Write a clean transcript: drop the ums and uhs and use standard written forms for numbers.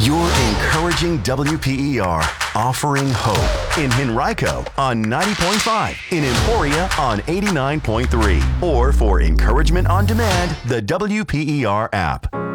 You're encouraging WPER, offering hope in Henrico on 90.5, in Emporia on 89.3, or for encouragement on demand, the WPER app.